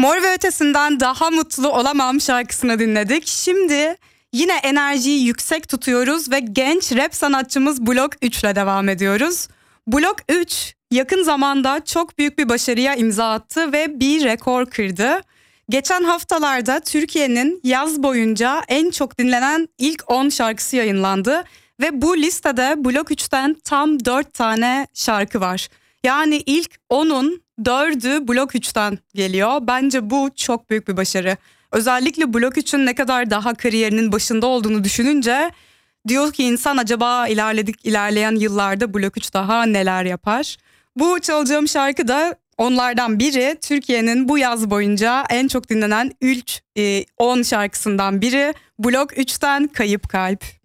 Mor ve Ötesi'nden Daha Mutlu Olamam şarkısını dinledik. Şimdi yine enerjiyi yüksek tutuyoruz ve genç rap sanatçımız Blok 3 ile devam ediyoruz. Blok 3 yakın zamanda çok büyük bir başarıya imza attı ve bir rekor kırdı. Geçen haftalarda Türkiye'nin yaz boyunca en çok dinlenen ilk 10 şarkısı yayınlandı. Ve bu listede Blok 3'ten tam 4 tane şarkı var. Yani ilk 10'un 4'ü Blok 3'ten geliyor. Bence bu çok büyük bir başarı. Özellikle Blok 3'ün ne kadar daha kariyerinin başında olduğunu düşününce diyor ki insan acaba ilerleyen yıllarda Blok 3 daha neler yapar? Bu çalacağım şarkı da onlardan biri. Türkiye'nin bu yaz boyunca en çok dinlenen ilk 10 şarkısından biri. Blok 3'ten Kayıp Kalp.